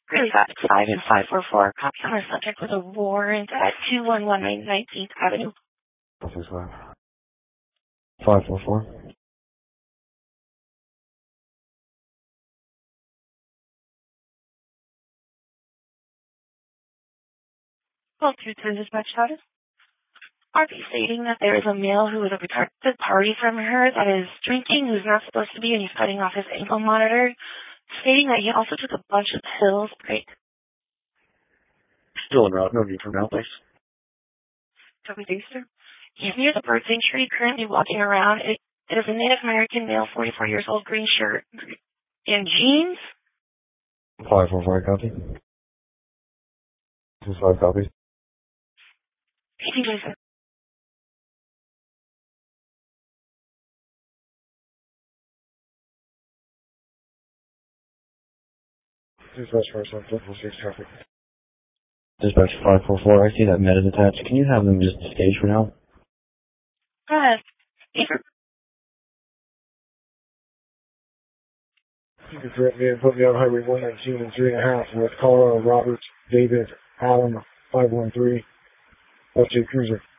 Really fast 5 and 544. Copy on our subject with a warrant at 2119 19th Avenue. 465. 544. Well, to dispatch status. RP stating that there is a male who is a retarded party from her that is drinking, who's not supposed to be, and he's cutting off his ankle monitor, stating that he also took a bunch of pills. Right? Still en route. No need for now, thanks. Copy, sir. He's near the bird sanctuary, currently walking around. It is a Native American male, 44 years old, green shirt and jeans. 545 copy. 25 copy. 1827. Dispatch 446 traffic. Dispatch 544, I see that med is attached. Can you have them just stage for now? You can correct me and put me on Highway 119 and 3.5 with Colorado Roberts, David, Allen, 513, FJ Cruiser.